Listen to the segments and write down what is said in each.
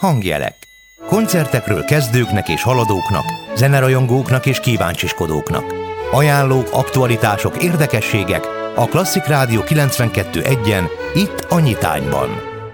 Hangjelek. Koncertekről kezdőknek és haladóknak, zenerajongóknak és kíváncsiskodóknak. Ajánlók, aktualitások, érdekességek a Klasszik Rádió 92.1-en, itt a Nyitányban.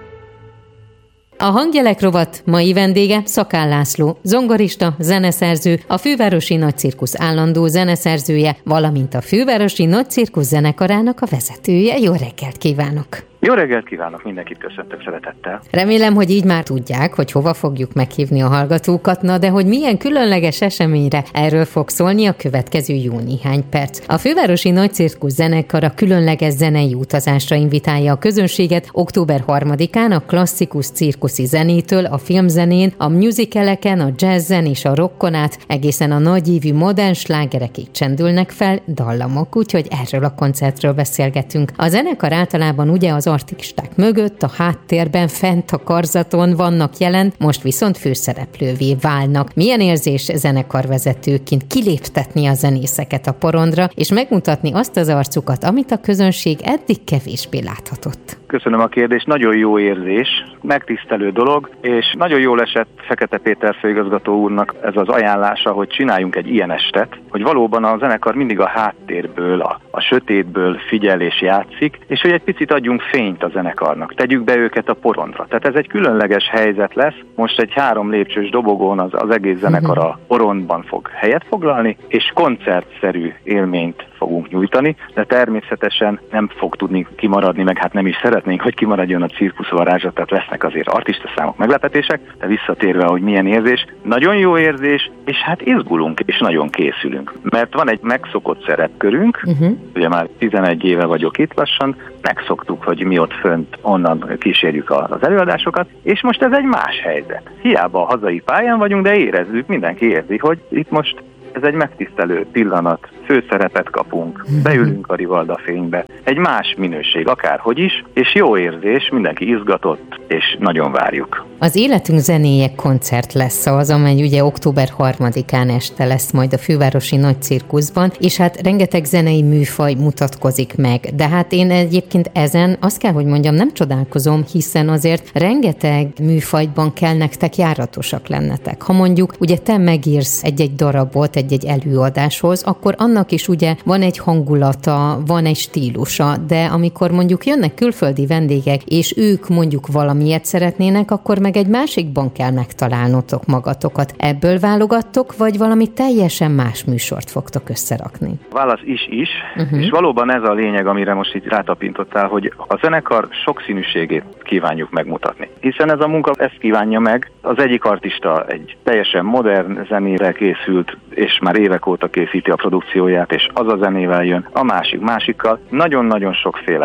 A Hangjelek rovat mai vendége Szakál László, zongorista, zeneszerző, a Fővárosi Nagycirkusz állandó zeneszerzője, valamint a Fővárosi Nagycirkusz zenekarának a vezetője. Jó reggelt kívánok! Jó reggelt kívánok, mindenkit köszöntök szeretettel. Remélem, hogy így már tudják, hogy hova fogjuk meghívni a hallgatókat, de hogy milyen különleges eseményre, erről fog szólni a következő jó néhány perc. A Fővárosi Nagycirkusz zenekara különleges zenei utazásra invitálja a közönséget október 3-án a klasszikus cirkuszi zenétől, a filmzenén, a musicaleken, a jazzen és a rockon át egészen a nagyívű modern slágerekig csendülnek fel dallamok, úgyhogy erről a koncertről beszélgetünk. A zenekar általában ugye az artisták mögött, a háttérben, fent a karzaton vannak jelen, most viszont főszereplővé válnak. Milyen érzés zenekarvezetőként kiléptetni a zenészeket a porondra, és megmutatni azt az arcukat, amit a közönség eddig kevésbé láthatott? Köszönöm a kérdést, nagyon jó érzés, megtisztelő dolog, és nagyon jól esett Fekete Péter főigazgató úrnak ez az ajánlása, hogy csináljunk egy ilyen estet, hogy valóban a zenekar mindig a háttérből, a sötétből figyel és játszik, és hogy egy picit adjunk fényt a zenekarnak, tegyük be őket a porondra. Tehát ez egy különleges helyzet lesz, most egy 3 lépcsős dobogón az egész zenekar a porondban fog helyet foglalni, és koncertszerű élményt fogunk nyújtani, de természetesen nem fog tudni kimaradni, meg hát nem is szeretnénk, hogy kimaradjon a cirkusz varázsa, tehát lesznek azért artistaszámok, meglepetések, de visszatérve, hogy milyen érzés, nagyon jó érzés, és hát izgulunk, és nagyon készülünk. Mert van egy megszokott szerepkörünk, ugye már 11 éve vagyok itt lassan, megszoktuk, hogy mi ott fönt onnan kísérjük az előadásokat, és most ez egy más helyzet. Hiába a hazai pályán vagyunk, de érezzük, mindenki érzi, hogy itt most ez egy megtisztelő pillanat, főszerepet kapunk, beülünk a Rivalda fénybe. Egy más minőség, akárhogy is, és jó érzés, mindenki izgatott, és nagyon várjuk. Az Életünk zenéje koncert lesz az, amely ugye október 3-án este lesz majd a Fővárosi Nagycirkuszban, és hát rengeteg zenei műfaj mutatkozik meg. De hát én egyébként ezen azt kell, hogy mondjam, nem csodálkozom, hiszen azért rengeteg műfajban kell nektek járatosak lennetek. Ha mondjuk ugye te megírsz egy-egy darabot, egy-egy előadáshoz, akkor annak is ugye van egy hangulata, van egy stílusa, de amikor mondjuk jönnek külföldi vendégek, és ők mondjuk valamilyet szeretnének, akkor meg egy másikban kell megtalálnotok magatokat. Ebből válogattok, vagy valami teljesen más műsort fogtok összerakni? A válasz is, és valóban ez a lényeg, amire most itt rátapintottál, hogy a zenekar sokszínűségét kívánjuk megmutatni. Hiszen ez a munka ezt kívánja meg. Az egyik artista egy teljesen modern zenére készült, és már évek óta készíti a produkcióját, és az a zenével jön, a másik másikkal. Nagyon-nagyon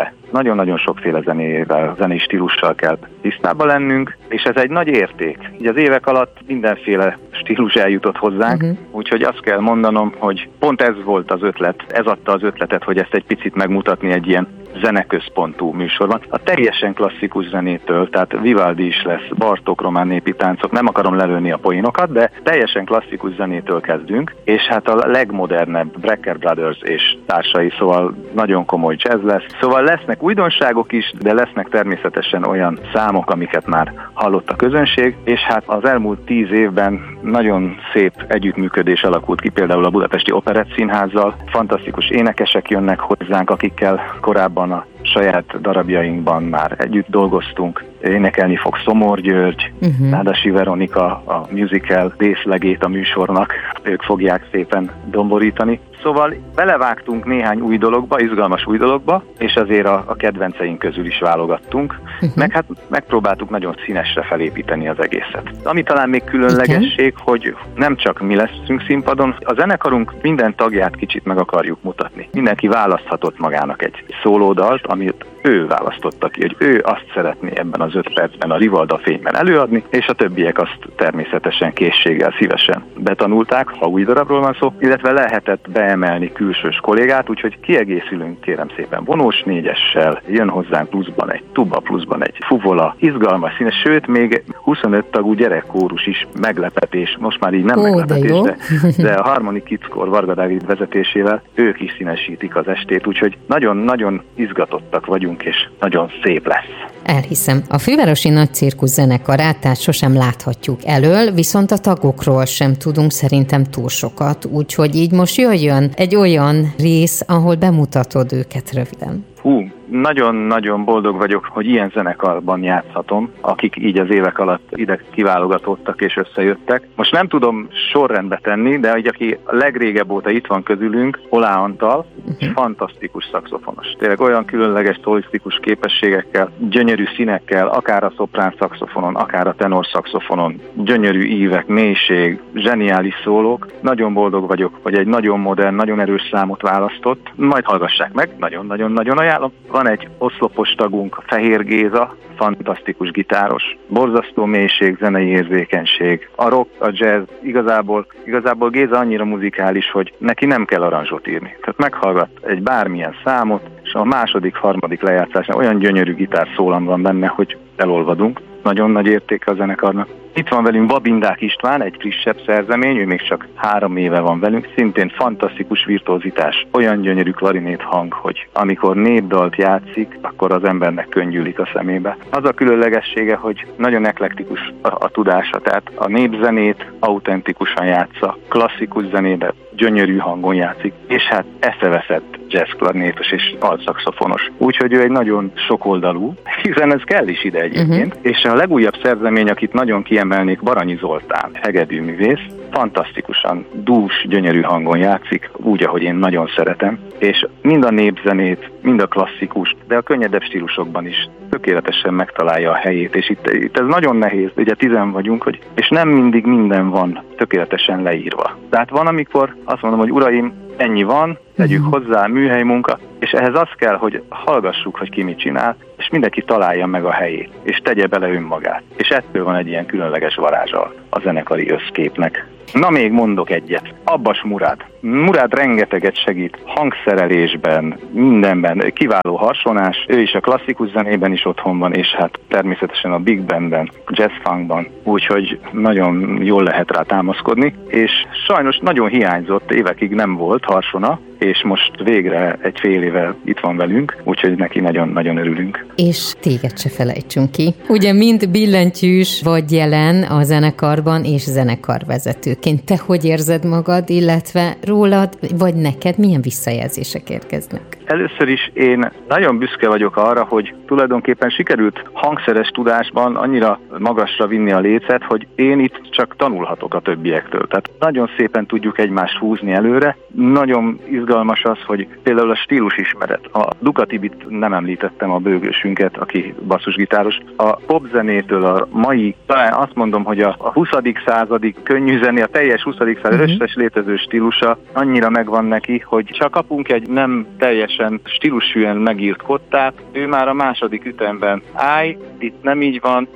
sokféle zenével, zenei stílussal kell tisztában lennünk, és ez egy nagy érték. Így az évek alatt mindenféle stílus eljutott hozzánk, úgyhogy azt kell mondanom, hogy pont ez volt az ötlet, ez adta az ötletet, hogy ezt egy picit megmutatni egy ilyen zeneközpontú műsorban. A teljesen klasszikus zenétől, tehát Vivaldi is lesz, Bartók román népi táncok, nem akarom lelőni a poénokat, de teljesen klasszikus zenétől kezdünk, és hát a legmodernebb Brecker Brothers és társai, szóval nagyon komoly jazz lesz. Szóval lesznek újdonságok is, de lesznek természetesen olyan számok, amiket már hallott a közönség, és hát az elmúlt 10 évben nagyon szép együttműködés alakult ki, például a Budapesti Operett Színházzal. Fantasztikus énekesek jönnek hozzánk, akikkel korábban a saját darabjainkban már együtt dolgoztunk. Énekelni fog Szomor György, Nádasi Veronika, a musical részlegét a műsornak, ők fogják szépen domborítani. Szóval belevágtunk néhány új dologba, izgalmas új dologba, és azért a kedvenceink közül is válogattunk, meg hát megpróbáltuk nagyon színesre felépíteni az egészet. Ami talán még különlegesség, hogy nem csak mi leszünk színpadon, a zenekarunk minden tagját kicsit meg akarjuk mutatni. Mindenki választhatott magának egy szólódalt, amit ő választotta ki, hogy ő azt szeretné ebben az 5 percben a Rivalda fényben előadni, és a többiek azt természetesen készséggel szívesen betanulták, ha új darabról van szó, illetve lehetett beemelni külsős kollégát, úgyhogy kiegészülünk, kérem szépen, vonós 4-essel, jön hozzánk pluszban egy tuba, pluszban egy fuvola, izgalmas színes, sőt még 25 tagú gyerekkórus is meglepetés, most már így nem meglepetés, de a Harmony Kids Kor Varga Dávid vezetésével ők is színesítik az estét, úgyhogy nagyon-nagyon izgatottak vagyunk, és nagyon szép lesz. elhiszem. A Fővárosi Nagy Cirkusz zenekarát tehát sosem láthatjuk elől, viszont a tagokról sem tudunk szerintem túl sokat, úgyhogy így most jöjjön egy olyan rész, ahol bemutatod őket röviden. Nagyon-nagyon boldog vagyok, hogy ilyen zenekarban játszhatom, akik így az évek alatt ide kiválogatottak és összejöttek. Most nem tudom sorrendbe tenni, de aki a legrégebb óta itt van közülünk, Olá Antal, fantasztikus szaxofonos. Tényleg olyan különleges szolisztikus képességekkel, gyönyörű színekkel, akár a szoprán szaxofonon, akár a tenor szaxofonon, gyönyörű ívek, mélység, zseniális szólók. Nagyon boldog vagyok, hogy egy nagyon modern, nagyon erős számot választott. Majd hallgassák meg, nagyon-nagyon-nagyon ajánlom. Van egy oszlopos tagunk, Fehér Géza, fantasztikus gitáros, borzasztó mélység, zenei érzékenység. A rock, a jazz, igazából Géza annyira muzikális, hogy neki nem kell aranzsot írni. Tehát meghallgat egy bármilyen számot, és a második, harmadik lejátszásnál olyan gyönyörű gitárszólam van benne, hogy elolvadunk. Nagyon nagy értéke a zenekarnak. Itt van velünk Babindák István, egy frissebb szerzemény, ő még csak 3 éve van velünk, szintén fantasztikus virtuózitás, olyan gyönyörű klarinét hang, hogy amikor népdalt játszik, akkor az embernek könnyűlik a szemébe. Az a különlegessége, hogy nagyon eklektikus a tudása, tehát a népzenét autentikusan játsza, klasszikus zenébe gyönyörű hangon játszik, és hát eszeveszett jazzklarinétos és altszaxofonos. Úgyhogy ő egy nagyon sokoldalú, hiszen ez kell is ide egyébként. És a legújabb szerzemény, akit nagyon kiemelnék, Baranyi Zoltán, hegedűművész, fantasztikusan dús, gyönyörű hangon játszik, úgy, ahogy én nagyon szeretem, és mind a népzenét, mind a klasszikust, de a könnyedebb stílusokban is tökéletesen megtalálja a helyét, és itt ez nagyon nehéz, ugye 10 vagyunk, és nem mindig minden van tökéletesen leírva. Tehát van, amikor azt mondom, hogy uraim, ennyi van, tegyük hozzá műhely munka, és ehhez az kell, hogy hallgassuk, hogy ki mit csinál, és mindenki találja meg a helyét, és tegye bele önmagát. És ettől van egy ilyen különleges varázsa a zenekari összképnek. Na, még mondok egyet. Abbas Murád. Murád rengeteget segít hangszerelésben, mindenben. Kiváló harsonás, ő is a klasszikus zenében is otthon van, és hát természetesen a big bandben, jazz funkban, úgyhogy nagyon jól lehet rá támaszkodni, és sajnos nagyon hiányzott, évekig nem volt harsona, és most végre egy fél éve itt van velünk, úgyhogy neki nagyon-nagyon örülünk. És téged se felejtsünk ki. Ugye mind billentyűs vagy jelen a zenekarban és zenekarvezetőként. Te hogy érzed magad, illetve rólad, vagy neked milyen visszajelzések érkeznek? Először is én nagyon büszke vagyok arra, hogy tulajdonképpen sikerült hangszeres tudásban annyira magasra vinni a lécet, hogy én itt csak tanulhatok a többiektől. Tehát nagyon szépen tudjuk egymást húzni előre. Nagyon izgalmas az, hogy például a stílusismeret. A Ducatibit nem említettem, a bőgősünket, aki basszusgitáros. A popzenétől a mai, talán azt mondom, hogy a 20. századi könnyű zené, a teljes 20. század összes létező stílusa annyira megvan neki, hogy csak kapunk egy nem teljesen stílushűen megírt kottát, ő már a második ütemben állj, itt nem így van,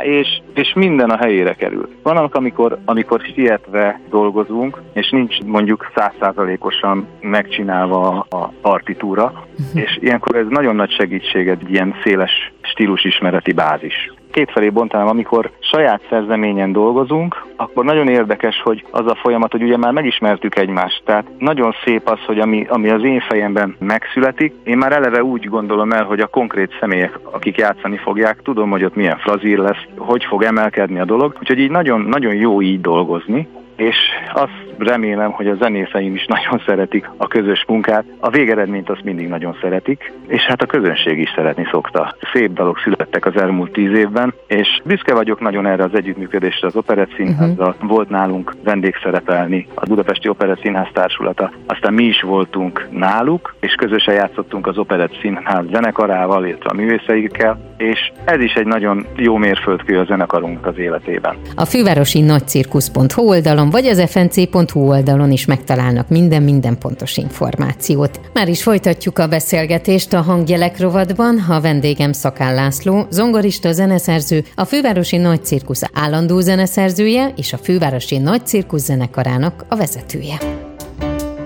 és minden a helyére kerül. Van, amikor sietve dolgozunk, és nincs mondjuk 100%-osan megcsinálva a partitúra, és ilyenkor ez nagyon nagy segítség egy ilyen széles stílusismereti bázis. Kétfelé bontanám, amikor saját szerzeményen dolgozunk, akkor nagyon érdekes, hogy az a folyamat, hogy ugye már megismertük egymást. Tehát nagyon szép az, hogy ami az én fejemben megszületik, én már eleve úgy gondolom el, hogy a konkrét személyek, akik játszani fogják, tudom, hogy ott milyen frazír lesz, hogy fog emelkedni a dolog. Úgyhogy így nagyon jó így dolgozni. És azt remélem, hogy a zenészeim is nagyon szeretik a közös munkát. A végeredményt azt mindig nagyon szeretik, és hát a közönség is szeretni szokta. Szép dalok születtek az elmúlt 10 évben, és büszke vagyok nagyon erre az együttműködésre az Operett Színházzal. Volt nálunk vendégszerepelni a Budapesti Operett Színház társulata, aztán mi is voltunk náluk, és közösen játszottunk az Operett Színház zenekarával, illetve a művészeikkel, és ez is egy nagyon jó mérföldkő a zenekarunk az életében. A fővárosi nagycirkusz.hu oldalon vagy az fnc.hu oldalon is megtalálnak minden pontos információt. Már is folytatjuk a beszélgetést a Hangjelek rovatban. A vendégem Szakál László, zongorista, zeneszerző, a Fővárosi Nagycirkusz állandó zeneszerzője és a Fővárosi Nagycirkusz zenekarának a vezetője.